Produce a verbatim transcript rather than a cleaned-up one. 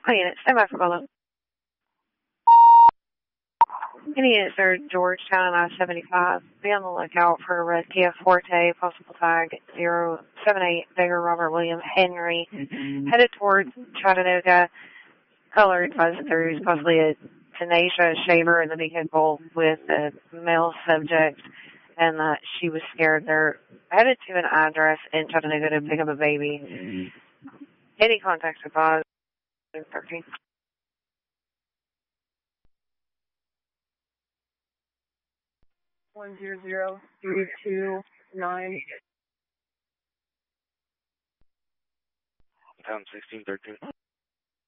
Hi, unit. Stand by for Bolo. Any units are Georgetown I seventy-five. Be on the lookout for a red Kia Forte, possible tag zero seven eight, Bigger Robert William Henry, mm-hmm. headed towards Chattanooga. Color advised there is possibly a Tenacia shaver in the vehicle with a male subject, and that she was scared. They're headed to an address in Chattanooga to pick up a baby. Mm-hmm. Any contacts advised? thirteen. One zero zero three two nine. Pound sixteen thirteen.